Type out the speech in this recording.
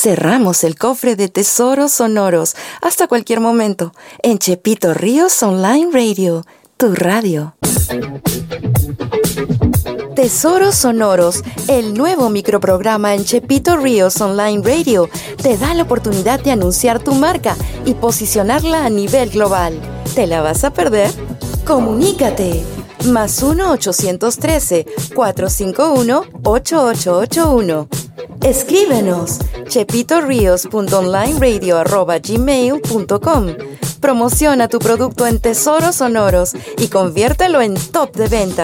Cerramos el cofre de tesoros sonoros hasta cualquier momento en Chepito Ríos Online Radio, tu radio. Tesoros Sonoros, el nuevo microprograma en Chepito Ríos Online Radio, te da la oportunidad de anunciar tu marca y posicionarla a nivel global. ¿Te la vas a perder? Comunícate. Más 1-813-451-8881. Escríbenos chepitorios.onlineradio@gmail.com. Promociona tu producto en Tesoros Sonoros y conviértelo en top de venta.